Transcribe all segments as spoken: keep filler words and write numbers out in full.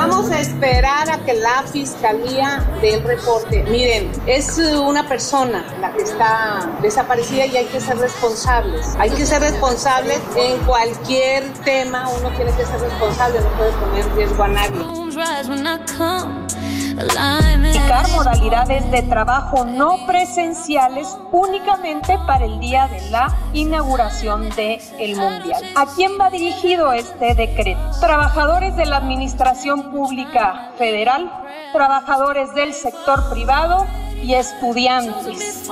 Vamos a esperar a que la fiscalía dé el reporte. Miren, es una persona la que está desaparecida y hay que ser responsables. Hay que ser responsables en cualquier tema. Uno tiene que ser responsable, no puede poner en riesgo a nadie. Aplicar modalidades de trabajo no presenciales únicamente para el día de la inauguración del Mundial. ¿A quién va dirigido este decreto? Trabajadores de la Administración Pública Federal, trabajadores del sector privado y estudiantes.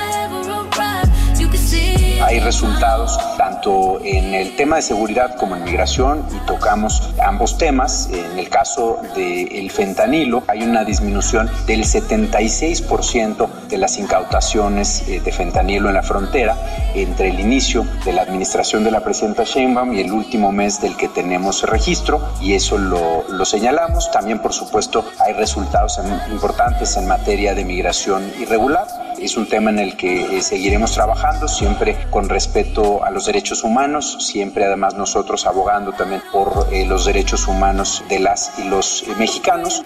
Hay resultados tanto en el tema de seguridad como en migración y tocamos ambos temas. En el caso del fentanilo hay una disminución del setenta y seis por ciento de las incautaciones de fentanilo en la frontera entre el inicio de la administración de la presidenta Sheinbaum y el último mes del que tenemos registro, y eso lo, lo señalamos. También, por supuesto, hay resultados en, importantes en materia de migración irregular. Es un tema en el que eh, seguiremos trabajando, siempre con respeto a los derechos humanos, siempre además nosotros abogando también por eh, los derechos humanos de las y los eh, mexicanos.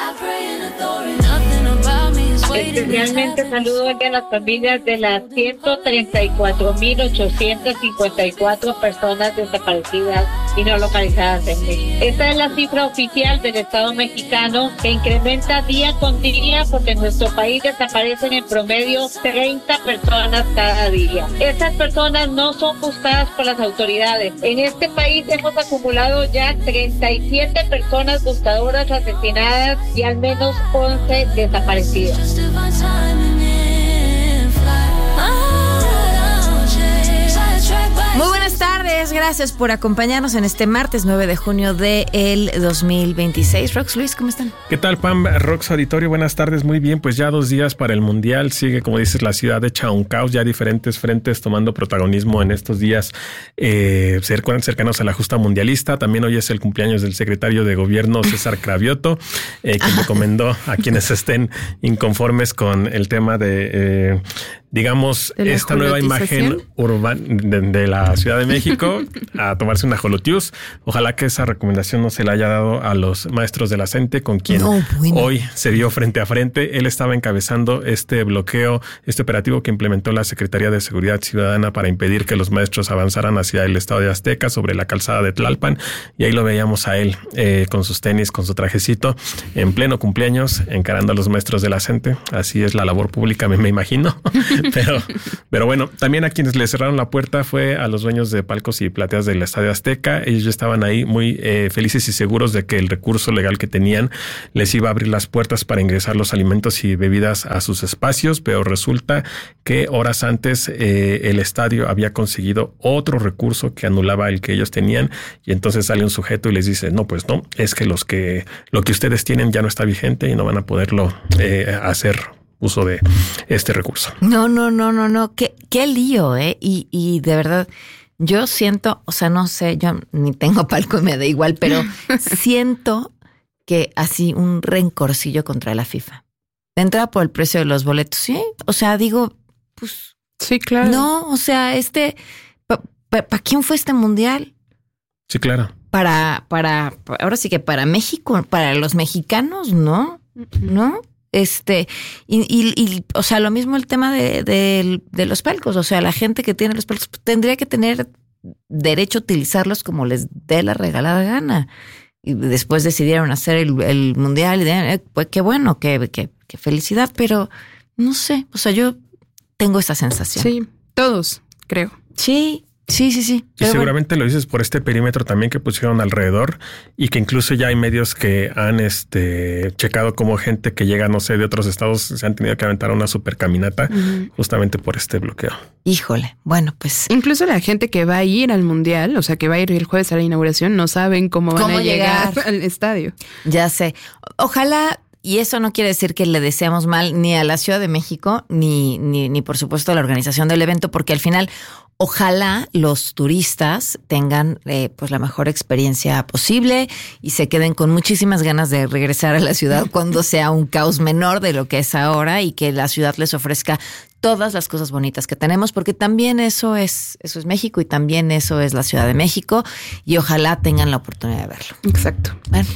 Especialmente saludo a las familias de las ciento treinta y cuatro mil ochocientas cincuenta y cuatro personas desaparecidas y no localizadas en México. Esta es la cifra oficial del Estado mexicano, que incrementa día con día porque en nuestro país desaparecen en promedio treinta personas cada día. Estas personas no son buscadas por las autoridades. En este país hemos acumulado ya treinta y siete personas buscadoras asesinadas y al menos once desaparecidas. Muy buenas tardes, gracias por acompañarnos en este martes nueve de junio del dos mil veintiséis. Rox, Luis, ¿cómo están? ¿Qué tal, Pam? Rox Auditorio, buenas tardes, muy bien, pues ya dos días para el Mundial, sigue, como dices, la ciudad hecha un caos, ya diferentes frentes tomando protagonismo en estos días eh, cercanos a la justa mundialista. También hoy es el cumpleaños del secretario de Gobierno, César Cravioto, eh, quien recomendó a quienes estén inconformes con el tema de... Eh, digamos, esta nueva imagen urbana de, de la Ciudad de México a tomarse una Jolotius. Ojalá que esa recomendación no se la haya dado a los maestros de la CENTE, con quien no, bueno. hoy se vio frente a frente. Él estaba encabezando este bloqueo, este operativo que implementó la Secretaría de Seguridad Ciudadana para impedir que los maestros avanzaran hacia el estado de Azteca sobre la calzada de Tlalpan. Y ahí lo veíamos a él eh, con sus tenis, con su trajecito, en pleno cumpleaños, encarando a los maestros de la CENTE. Así es la labor pública, me, me imagino. Pero, pero bueno, también a quienes le cerraron la puerta fue a los dueños de palcos y plateas del Estadio Azteca. Ellos ya estaban ahí muy eh, felices y seguros de que el recurso legal que tenían les iba a abrir las puertas para ingresar los alimentos y bebidas a sus espacios, pero resulta que horas antes eh, el estadio había conseguido otro recurso que anulaba el que ellos tenían, y entonces sale un sujeto y les dice, no, pues no, es que los que lo que ustedes tienen ya no está vigente y no van a poderlo eh, hacer uso de este recurso. No, no, no, no, no. Qué, qué lío, ¿eh? Y, y de verdad, yo siento, o sea, no sé, yo ni tengo palco y me da igual, pero siento que así un rencorcillo contra la FIFA. Entra por el precio de los boletos, ¿sí? O sea, digo, pues... Sí, claro. No, o sea, este... ¿Para pa, pa quién fue este mundial? Sí, claro. Para, para, ahora sí que para México, para los mexicanos, ¿no? ¿No? Este, y, y, y, o sea, lo mismo el tema de, de, de los palcos. O sea, la gente que tiene los palcos tendría que tener derecho a utilizarlos como les dé la regalada gana. Y después decidieron hacer el, el mundial y de, eh, pues qué bueno, qué, qué, qué felicidad, pero no sé, o sea, yo tengo esa sensación. Sí, todos, creo. Sí. Sí, sí, sí. Y seguramente bueno. Lo dices por este perímetro también que pusieron alrededor, y que incluso ya hay medios que han este checado como gente que llega, no sé, de otros estados se han tenido que aventar una super caminata uh-huh. justamente por este bloqueo. Híjole, bueno, pues... Incluso la gente que va a ir al Mundial, o sea, que va a ir el jueves a la inauguración, no saben cómo van ¿Cómo a llegar? llegar al estadio. Ya sé. Ojalá... Y eso no quiere decir que le deseamos mal ni a la Ciudad de México, ni, ni, ni por supuesto a la organización del evento, porque al final, ojalá los turistas tengan eh, pues la mejor experiencia posible y se queden con muchísimas ganas de regresar a la ciudad cuando sea un caos menor de lo que es ahora, y que la ciudad les ofrezca todas las cosas bonitas que tenemos, porque también eso es, eso es México y también eso es la Ciudad de México, y ojalá tengan la oportunidad de verlo. Exacto. Bueno.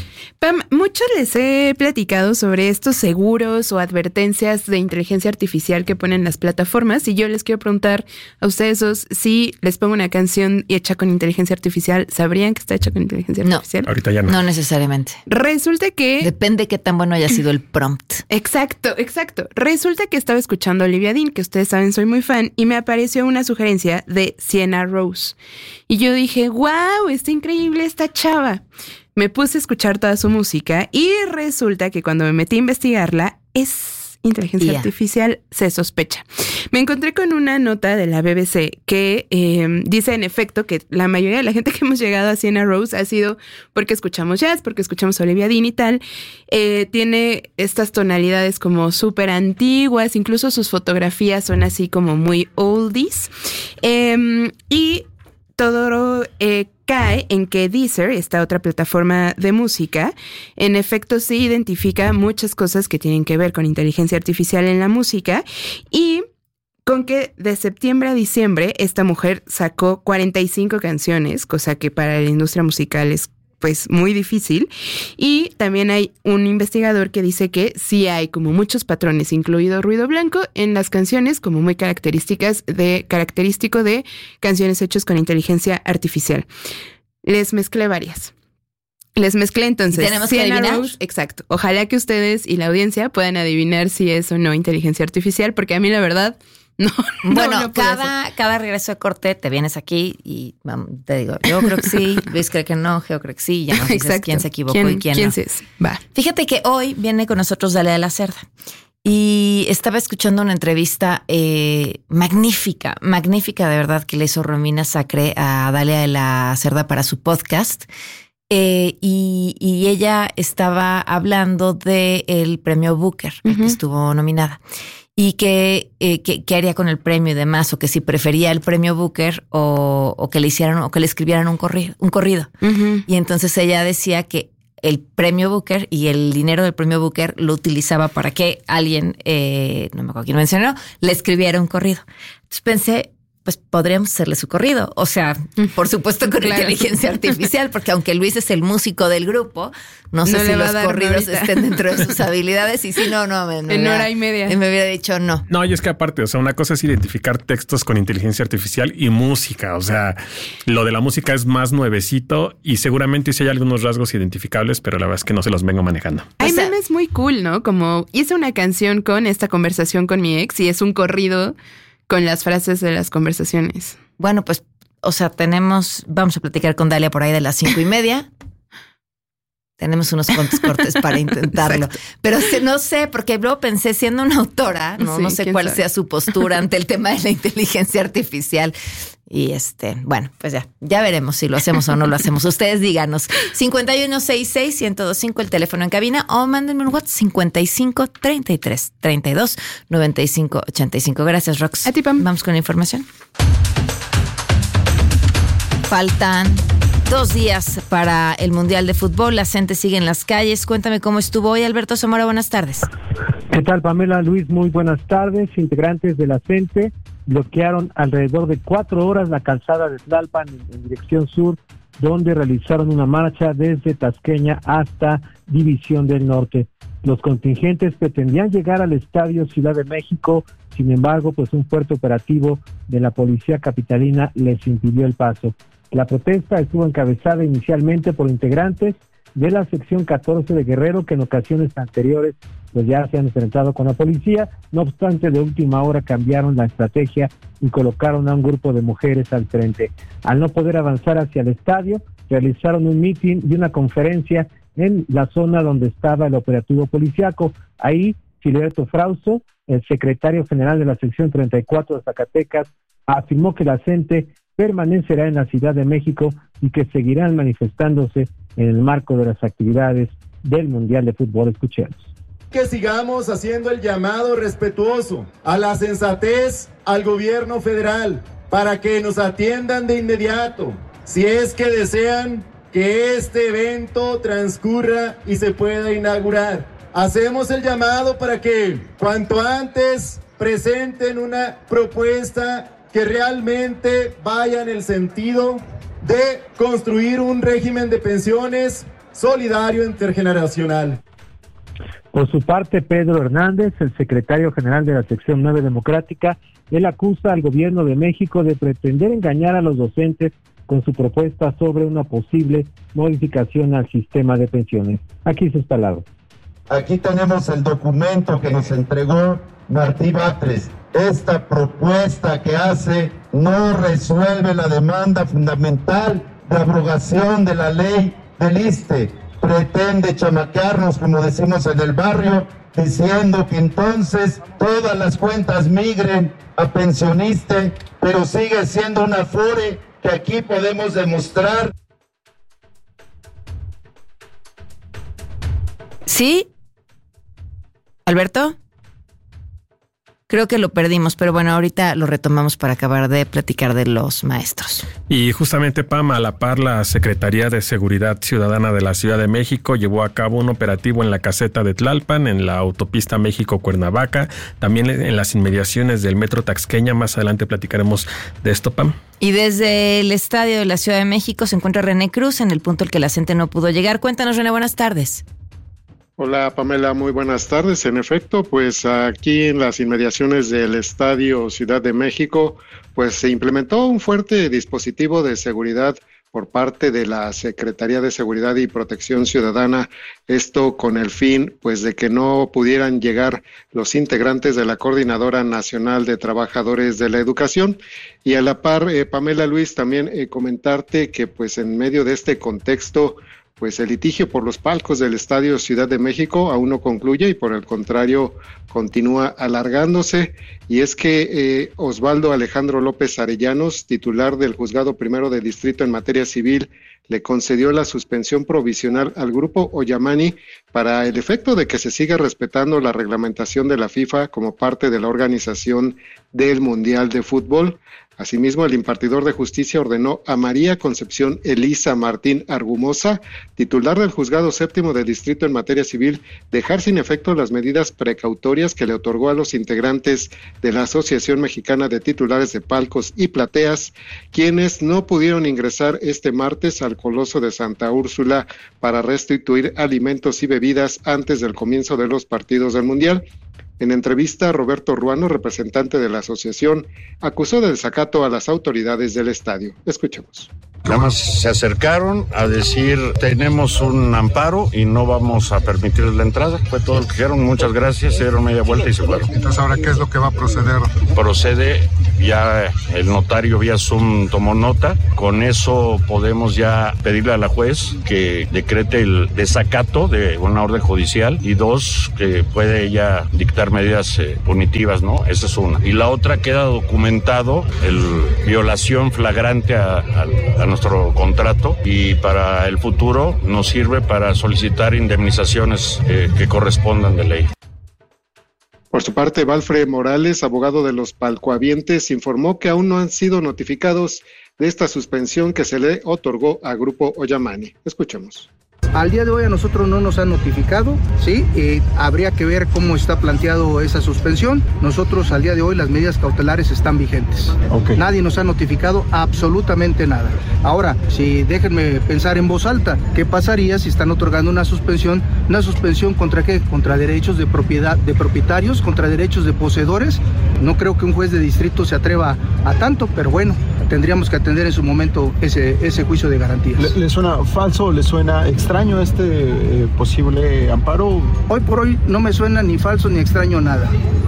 Pam, muchos les he platicado sobre estos seguros o advertencias de inteligencia artificial que ponen las plataformas y yo les quiero preguntar a ustedes dos, si les pongo una canción hecha con inteligencia artificial, ¿sabrían que está hecha con inteligencia no, artificial? Ahorita ya no. No necesariamente. Resulta que... Depende qué tan bueno haya sido el prompt. Exacto, exacto. Resulta que estaba escuchando a Olivia Dean, que ustedes saben soy muy fan, y me apareció una sugerencia de Sienna Rose. Y yo dije, wow, está increíble esta chava. Me puse a escuchar toda su música y resulta que cuando me metí a investigarla es inteligencia yeah. artificial, se sospecha. Me encontré con una nota de la B B C que eh, dice en efecto que la mayoría de la gente que hemos llegado a Sienna Rose ha sido porque escuchamos jazz, porque escuchamos a Olivia Dean y tal. Eh, tiene estas tonalidades como súper antiguas, incluso sus fotografías son así como muy oldies. Eh, y todo eh, cae en que Deezer, esta otra plataforma de música, en efecto sí identifica muchas cosas que tienen que ver con inteligencia artificial en la música y con que de septiembre a diciembre esta mujer sacó cuarenta y cinco canciones, cosa que para la industria musical es pues muy difícil. Y también hay un investigador que dice que sí hay como muchos patrones, incluido ruido blanco, en las canciones como muy características de, característico de canciones hechas con inteligencia artificial. Les mezclé varias. Les mezclé entonces. ¿Tenemos que adivinar? Rose, exacto. Ojalá que ustedes y la audiencia puedan adivinar si es o no inteligencia artificial, porque a mí la verdad... No, bueno, no, no cada, cada regreso de corte te vienes aquí y vamos, te digo, yo creo que sí, Luis cree que no, Geo cree que sí, ya nos dices exacto. quién se equivocó ¿Quién, y quién, quién no. es? Va. Fíjate que hoy viene con nosotros Dalia de la Cerda y estaba escuchando una entrevista eh, magnífica, magnífica de verdad que le hizo Romina Sacre a Dalia de la Cerda para su podcast. Eh, y, y ella estaba hablando del premio Booker, uh-huh. al que estuvo nominada. Y que, eh, que, que haría con el premio y demás, o que si prefería el premio Booker o, o que le hicieran o que le escribieran un corrido. Un corrido. Uh-huh. Y entonces ella decía que el premio Booker y el dinero del premio Booker lo utilizaba para que alguien, eh, no me acuerdo quién mencionó, le escribiera un corrido. Entonces pensé, pues podríamos hacerle su corrido. O sea, por supuesto con claro. inteligencia artificial, porque aunque Luis es el músico del grupo, no sé no si los corridos estén dentro de sus habilidades. Y si no, no, me, me, en hubiera, hora y media. me hubiera dicho no. No, y es que aparte, o sea, una cosa es identificar textos con inteligencia artificial y música. O sea, lo de la música es más nuevecito y seguramente sí hay algunos rasgos identificables, pero la verdad es que no se los vengo manejando. Hay o sea, memes muy cool, ¿no? Como hice una canción con esta conversación con mi ex y es un corrido con las frases de las conversaciones. Bueno, pues, o sea, tenemos, vamos a platicar con Dalia por ahí de las cinco y media. Tenemos unos cuantos cortes para intentarlo. Exacto. Pero no sé, porque luego pensé, siendo una autora, no, sí, no sé cuál sabe? sea su postura ante el tema de la inteligencia artificial. Y este, bueno, pues ya, ya veremos si lo hacemos o no lo hacemos. Ustedes díganos. cincuenta y uno sesenta y seis, ciento veinticinco el teléfono en cabina o mándenme un WhatsApp cincuenta y cinco, treinta y tres, treinta y dos, noventa y cinco, ochenta y cinco. Gracias, Rox. A ti, Pam. Vamos con la información. Faltan dos días para el Mundial de Fútbol. La gente sigue en las calles. Cuéntame cómo estuvo hoy, Alberto Zamora. Buenas tardes. ¿Qué tal, Pamela? Luis, muy buenas tardes. Integrantes de la gente bloquearon alrededor de cuatro horas la calzada de Tlalpan en, en dirección sur, donde realizaron una marcha desde Tasqueña hasta División del Norte. Los contingentes pretendían llegar al Estadio Ciudad de México, sin embargo, pues un fuerte operativo de la policía capitalina les impidió el paso. La protesta estuvo encabezada inicialmente por integrantes de la sección catorce de Guerrero, que en ocasiones anteriores pues ya se han enfrentado con la policía. No obstante, de última hora cambiaron la estrategia y colocaron a un grupo de mujeres al frente. Al no poder avanzar hacia el estadio, realizaron un mitin y una conferencia en la zona donde estaba el operativo policiaco. Ahí, Filiberto Frausto, el secretario general de la sección treinta y cuatro de Zacatecas, afirmó que la gente permanecerá en la Ciudad de México y que seguirán manifestándose en el marco de las actividades del Mundial de Fútbol. Escuchemos. Que sigamos haciendo el llamado respetuoso a la sensatez al gobierno federal para que nos atiendan de inmediato si es que desean que este evento transcurra y se pueda inaugurar. Hacemos el llamado para que cuanto antes presenten una propuesta que realmente vaya en el sentido de construir un régimen de pensiones solidario, intergeneracional. Por su parte, Pedro Hernández, el secretario general de la sección nueve democrática, él acusa al gobierno de México de pretender engañar a los docentes con su propuesta sobre una posible modificación al sistema de pensiones. Aquí sus palabras. Aquí tenemos el documento que nos entregó Martí Batres. Esta propuesta que hace no resuelve la demanda fundamental de abrogación de la ley del I S S S T E. Pretende chamaquearnos, como decimos en el barrio, diciendo que entonces todas las cuentas migren a pensioniste, pero sigue siendo una Afore que aquí podemos demostrar. ¿Sí? ¿Alberto? Creo que lo perdimos, pero bueno, ahorita lo retomamos para acabar de platicar de los maestros. Y justamente, Pam, a la par, la Secretaría de Seguridad Ciudadana de la Ciudad de México llevó a cabo un operativo en la caseta de Tlalpan, en la autopista México-Cuernavaca, también en las inmediaciones del Metro Taxqueña. Más adelante platicaremos de esto, Pam. Y desde el Estadio de la Ciudad de México se encuentra René Cruz, en el punto al que la gente no pudo llegar. Cuéntanos, René, buenas tardes. Hola Pamela, muy buenas tardes. En efecto, pues aquí en las inmediaciones del Estadio Ciudad de México, pues se implementó un fuerte dispositivo de seguridad por parte de la Secretaría de Seguridad y Protección Ciudadana, esto con el fin pues de que no pudieran llegar los integrantes de la Coordinadora Nacional de Trabajadores de la Educación. Y a la par, eh, Pamela, Luis, también eh, comentarte que pues en medio de este contexto, pues el litigio por los palcos del Estadio Ciudad de México aún no concluye y por el contrario continúa alargándose, y es que eh, Osvaldo Alejandro López Arellanos, titular del Juzgado Primero de Distrito en materia civil, le concedió la suspensión provisional al grupo Ollamani para el efecto de que se siga respetando la reglamentación de la FIFA como parte de la organización del Mundial de Fútbol. Asimismo, el impartidor de justicia ordenó a María Concepción Elisa Martín Argumosa, titular del Juzgado Séptimo de Distrito en materia civil, dejar sin efecto las medidas precautorias que le otorgó a los integrantes de la Asociación Mexicana de Titulares de Palcos y Plateas, quienes no pudieron ingresar este martes al Coloso de Santa Úrsula para restituir alimentos y bebidas antes del comienzo de los partidos del Mundial. En entrevista, Roberto Ruano, representante de la asociación, acusó de desacato a las autoridades del estadio. Escuchemos. Nada más se acercaron a decir, tenemos un amparo y no vamos a permitirles la entrada. Fue todo lo que dijeron, muchas gracias, se dieron media vuelta y se fueron. Entonces, ¿ahora qué es lo que va a proceder? Procede, ya el notario vía Zoom tomó nota, con eso podemos ya pedirle a la juez que decrete el desacato de una orden judicial, y dos, que puede ya dictar medidas eh, punitivas, ¿no? Esa es una. Y la otra, queda documentado el violación flagrante a, a, a nuestro contrato, y para el futuro nos sirve para solicitar indemnizaciones eh, que correspondan de ley. Por su parte, Valfre Morales, abogado de los palcohabientes, informó que aún no han sido notificados de esta suspensión que se le otorgó a Grupo Ollamani. Escuchemos. Al día de hoy a nosotros no nos han notificado, ¿sí? Eh, habría que ver cómo está planteado esa suspensión. Nosotros al día de hoy las medidas cautelares están vigentes. Okay. Nadie nos ha notificado absolutamente nada. Ahora, si déjenme pensar en voz alta, ¿qué pasaría si están otorgando una suspensión? ¿Una suspensión contra qué? ¿Contra derechos de propiedad de propietarios? ¿Contra derechos de poseedores? No creo que un juez de distrito se atreva a tanto, pero bueno, tendríamos que atender en su momento ese, ese juicio de garantías. ¿Le, le suena falso? ¿Le suena extraño este eh, posible amparo? Hoy por hoy no me suena ni falso ni extraño nada.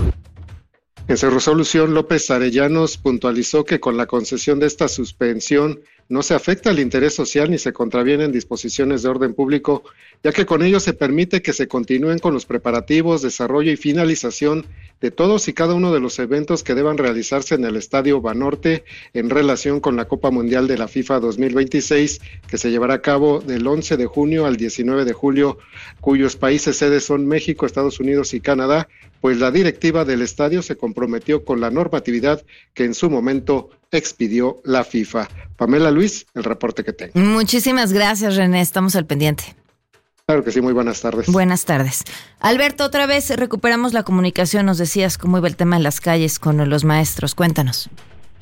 En su resolución, López Arellanos puntualizó que con la concesión de esta suspensión no se afecta el interés social ni se contravienen disposiciones de orden público, ya que con ello se permite que se continúen con los preparativos, desarrollo y finalización de todos y cada uno de los eventos que deban realizarse en el Estadio Banorte en relación con la Copa Mundial de la FIFA dos mil veintiséis, que se llevará a cabo del once de junio al diecinueve de julio, cuyos países sedes son México, Estados Unidos y Canadá, pues la directiva del estadio se comprometió con la normatividad que en su momento expidió la FIFA. Pamela, Luis, el reporte que tengo. Muchísimas gracias, René, estamos al pendiente. Claro que sí, muy buenas tardes. Buenas tardes. Alberto, otra vez recuperamos la comunicación, nos decías cómo iba el tema en las calles con los maestros, cuéntanos.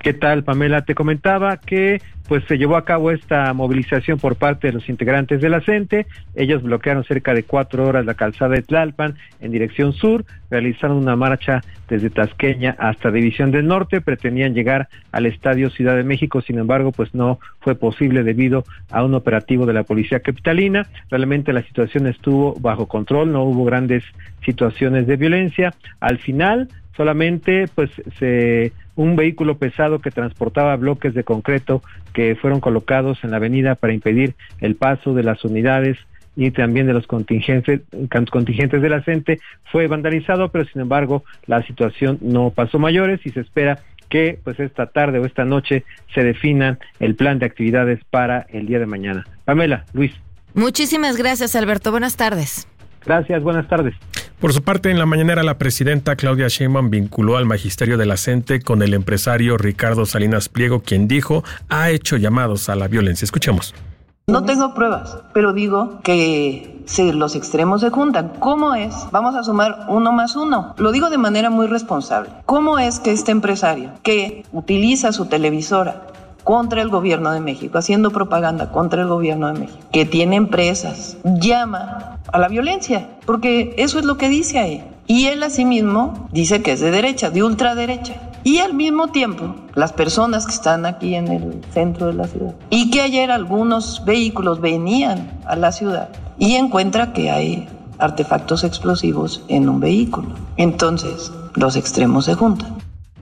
¿Qué tal, Pamela? Te comentaba que pues se llevó a cabo esta movilización por parte de los integrantes de la CENTE. Ellos bloquearon cerca de cuatro horas la calzada de Tlalpan en dirección sur, realizaron una marcha desde Tasqueña hasta División del Norte, pretendían llegar al Estadio Ciudad de México, sin embargo, pues no fue posible debido a un operativo de la Policía Capitalina. Realmente la situación estuvo bajo control, no hubo grandes situaciones de violencia. Al final, solamente pues se un vehículo pesado que transportaba bloques de concreto que fueron colocados en la avenida para impedir el paso de las unidades y también de los contingentes contingentes de la CENTE fue vandalizado, pero sin embargo la situación no pasó mayores y se espera que pues esta tarde o esta noche se definan el plan de actividades para el día de mañana. Pamela, Luis. Muchísimas gracias, Alberto. Buenas tardes. Gracias, buenas tardes. Por su parte, en la mañanera, la presidenta Claudia Sheinbaum vinculó al magisterio de la CENTE con el empresario Ricardo Salinas Pliego, quien dijo ha hecho llamados a la violencia. Escuchemos. No tengo pruebas, pero digo que si los extremos se juntan, ¿cómo es? Vamos a sumar uno más uno. Lo digo de manera muy responsable. ¿Cómo es que este empresario que utiliza su televisora contra el gobierno de México, haciendo propaganda contra el gobierno de México, que tiene empresas, llama a la violencia? Porque eso es lo que dice ahí. Y él asimismo dice que es de derecha, de ultraderecha. Y al mismo tiempo, las personas que están aquí en el centro de la ciudad, y que ayer algunos vehículos venían a la ciudad, y encuentra que hay artefactos explosivos en un vehículo. Entonces, los extremos se juntan.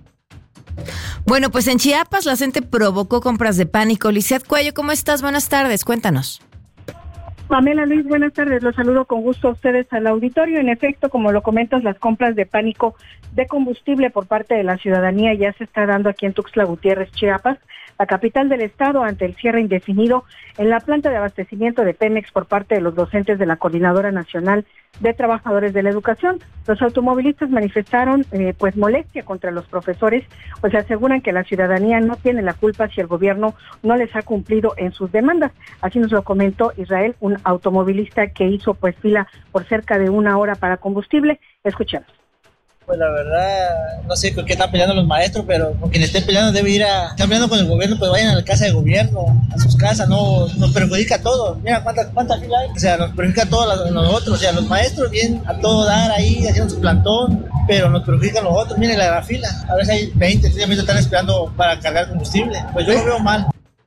Bueno, pues en Chiapas la CENTE provocó compras de pánico. Lizeth Cuello, ¿cómo estás? Buenas tardes, cuéntanos. Pamela, Luis, buenas tardes. Los saludo con gusto a ustedes al auditorio. En efecto, como lo comentas, las compras de pánico de combustible por parte de la ciudadanía ya se está dando aquí en Tuxtla Gutiérrez, Chiapas, la capital del estado, ante el cierre indefinido en la planta de abastecimiento de Pemex por parte de los docentes de la Coordinadora Nacional de Trabajadores de la Educación. Los automovilistas manifestaron eh, pues molestia contra los profesores, pues aseguran que la ciudadanía no tiene la culpa si el gobierno no les ha cumplido en sus demandas. Así nos lo comentó Israel, un automovilista que hizo pues fila por cerca de una hora para combustible. Escuchemos. Pues la verdad, no sé con qué están peleando los maestros, pero con quien estén peleando debe ir a... Están peleando con el gobierno, pues vayan a la casa de gobierno, a sus casas, no nos perjudica a todos. Mira cuánta, cuánta fila hay, o sea, nos perjudica a todos nosotros, o sea, los maestros vienen a todo dar ahí, haciendo su plantón, pero nos perjudican los otros. Miren la, la fila, a veces hay veinte, treinta minutos están esperando para cargar combustible, pues yo lo veo mal.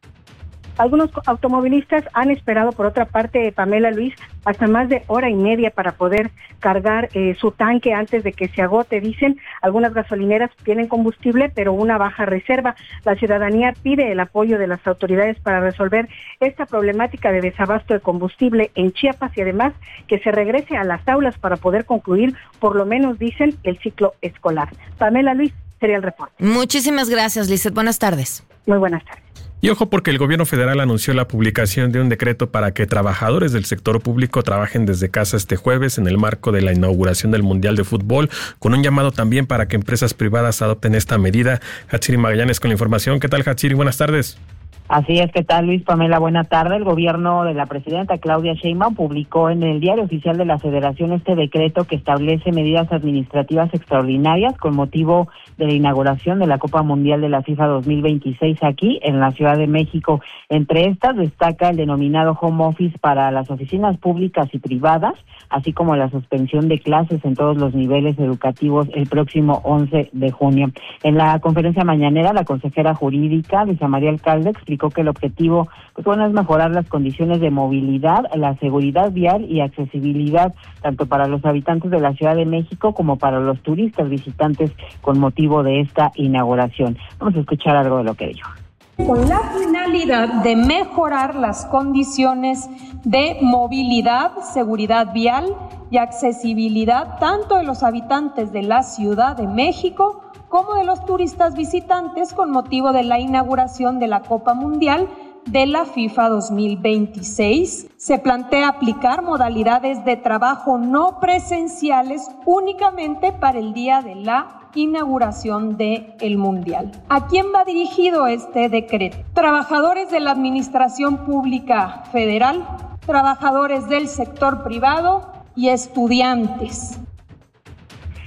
Algunos automovilistas han esperado, por otra parte, Pamela, Luis, hasta más de hora y media para poder cargar eh, su tanque antes de que se agote. Dicen, algunas gasolineras tienen combustible, pero una baja reserva. La ciudadanía pide el apoyo de las autoridades para resolver esta problemática de desabasto de combustible en Chiapas y además que se regrese a las aulas para poder concluir, por lo menos, dicen, el ciclo escolar. Pamela, Luis, sería el reporte. Muchísimas gracias, Lizeth. Buenas tardes. Muy buenas tardes. Y ojo, porque el gobierno federal anunció la publicación de un decreto para que trabajadores del sector público trabajen desde casa este jueves en el marco de la inauguración del Mundial de Fútbol, con un llamado también para que empresas privadas adopten esta medida. Hatsiri Magallanes con la información. ¿Qué tal, Hatsiri? Buenas tardes. Así es, ¿qué tal, Luis? Pamela, buena tarde. El gobierno de la presidenta Claudia Sheinbaum publicó en el Diario Oficial de la Federación este decreto que establece medidas administrativas extraordinarias con motivo de la inauguración de la Copa Mundial de la FIFA dos mil veintiséis aquí en la Ciudad de México. Entre estas destaca el denominado home office para las oficinas públicas y privadas, así como la suspensión de clases en todos los niveles educativos el próximo once de junio. En la conferencia mañanera, la consejera jurídica, Luisa María Alcalde, explicó que el objetivo pues, bueno, es mejorar las condiciones de movilidad, la seguridad vial y accesibilidad, tanto para los habitantes de la Ciudad de México como para los turistas visitantes con motivo de esta inauguración. Vamos a escuchar algo de lo que dijo. Con la finalidad de mejorar las condiciones de movilidad, seguridad vial y accesibilidad tanto de los habitantes de la Ciudad de México como de los turistas visitantes con motivo de la inauguración de la Copa Mundial de la FIFA dos mil veintiséis. Se plantea aplicar modalidades de trabajo no presenciales únicamente para el día de la inauguración del Mundial. ¿A quién va dirigido este decreto? Trabajadores de la Administración Pública Federal, trabajadores del sector privado y estudiantes.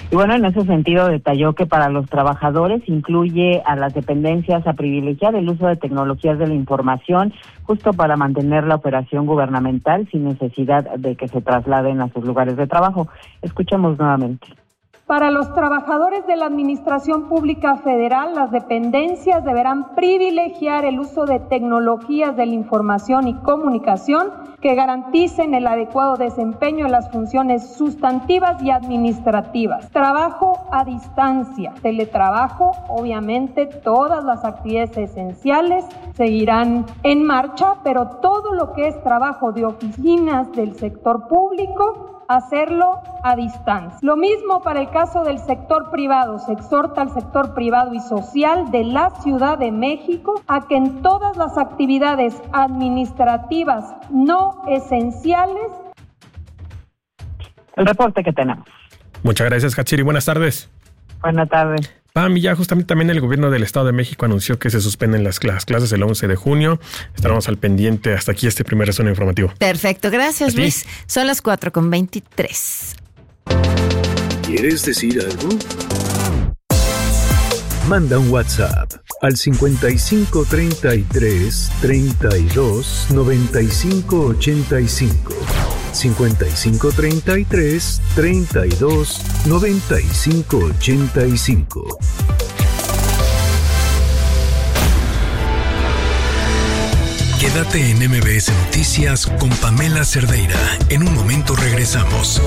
Y bueno, en ese sentido detalló que para los trabajadores incluye a las dependencias a privilegiar el uso de tecnologías de la información justo para mantener la operación gubernamental sin necesidad de que se trasladen a sus lugares de trabajo. Escuchemos nuevamente. Para los trabajadores de la Administración Pública Federal, las dependencias deberán privilegiar el uso de tecnologías de la información y comunicación que garanticen el adecuado desempeño de las funciones sustantivas y administrativas. Trabajo a distancia, teletrabajo, obviamente todas las actividades esenciales seguirán en marcha, pero todo lo que es trabajo de oficinas del sector público, hacerlo a distancia. Lo mismo para el caso del sector privado. Se exhorta al sector privado y social de la Ciudad de México a que en todas las actividades administrativas no esenciales. El reporte que tenemos. Muchas gracias, Hachiri. Buenas tardes. Buenas tardes. Pam, y ya justamente también el gobierno del Estado de México anunció que se suspenden las, las clases el once de junio. Estaremos al pendiente. Hasta aquí este primer resumen informativo. Perfecto, gracias Luis. Son las cuatro con veintitrés. ¿Quieres decir algo? Manda un WhatsApp al cincuenta y cinco treinta y tres treinta y dos noventa y cinco ochenta y cinco. cincuenta y cinco treinta y tres treinta y dos noventa y cinco ochenta y cinco. Quédate en M B S Noticias con Pamela Cerdeira. En un momento regresamos.